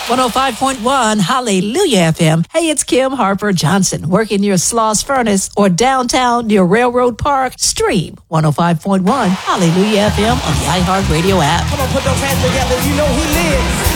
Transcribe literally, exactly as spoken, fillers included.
one oh five point one Hallelujah F M. Hey, it's Kim Harper Johnson, working near Sloss Furnace or downtown near Railroad Park. Stream one oh five point one Hallelujah F M on the iHeartRadio app. Come on, put those hands together. You know he lives.